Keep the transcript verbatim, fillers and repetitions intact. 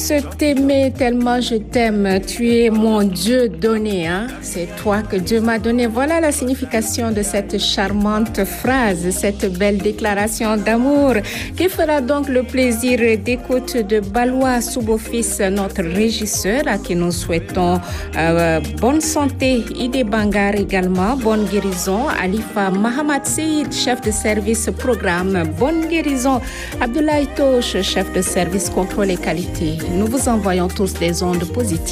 tous t'aimer tellement je t'aime. Tu es mon Dieu donné, hein? C'est toi que Dieu m'a donné. Voilà la signification de cette charmante phrase, cette belle déclaration d'amour qui fera donc le plaisir d'écoute de Balois Soubofis, notre régisseur, à qui nous souhaitons euh, bonne santé. Ide Bangar également, bonne guérison. Alifa Mahamad Seyd, chef de service programme, bonne guérison. Abdoulaye Touche, chef de service contrôle et qualité. Nous vous envoyons tous des ondes positives.